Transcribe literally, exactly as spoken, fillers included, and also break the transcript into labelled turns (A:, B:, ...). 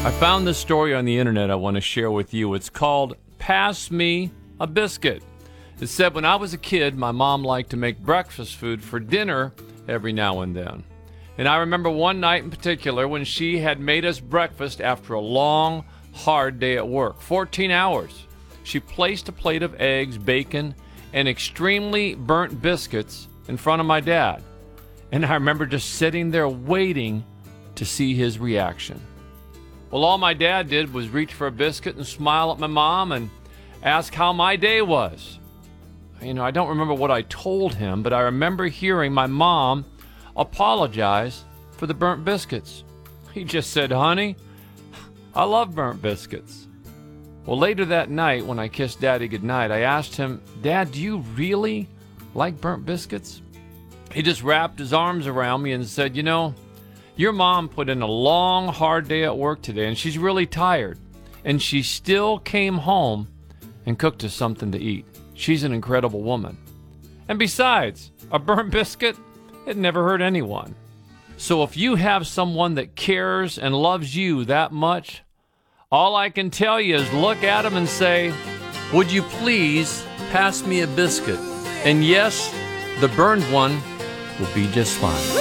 A: I found this story on the internet I want to share with you. It's called Pass Me a Biscuit. It said when I was a kid, my mom liked to make breakfast food for dinner every now and then. And I remember one night in particular when she had made us breakfast after a long, hard day at work, fourteen hours. She placed a plate of eggs, bacon, and extremely burnt biscuits in front of my dad. And I remember just sitting there waiting to see his reaction. Well, all my dad did was reach for a biscuit and smile at my mom and ask how my day was. You know, I don't remember what I told him, but I remember hearing my mom apologize for the burnt biscuits. He just said, "Honey, I love burnt biscuits." Well, later that night when I kissed Daddy goodnight, I asked him, "Dad, do you really like burnt biscuits?" He just wrapped his arms around me and said, "You know, your mom put in a long, hard day at work today, and she's really tired. And she still came home and cooked us something to eat. She's an incredible woman. And besides, a burnt biscuit, it never hurt anyone." So if you have someone that cares and loves you that much, all I can tell you is look at them and say, "Would you please pass me a biscuit?" And yes, the burned one will be just fine.